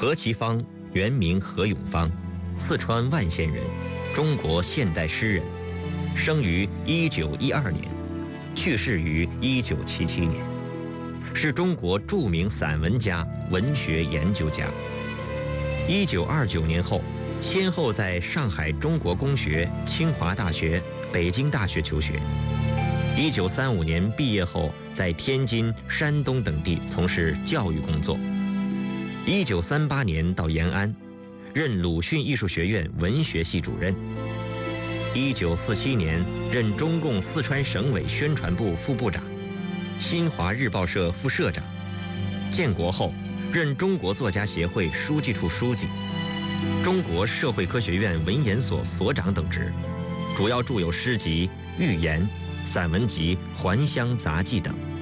何其芳，原名何永芳，四川万县人，中国现代诗人，生于1912年，去世于1977年，是中国著名散文家、文学研究家。1929年后，先后在上海中国公学、清华大学、北京大学求学。1935年毕业后，在天津、山东等地从事教育工作。1938年到延安，任鲁迅艺术学院文学系主任。1947年任中共四川省委宣传部副部长，新华日报社副社长。建国后，任中国作家协会书记处书记、中国社会科学院文研所所长等职，主要著有诗集《寓言》、散文集《还乡杂记》等。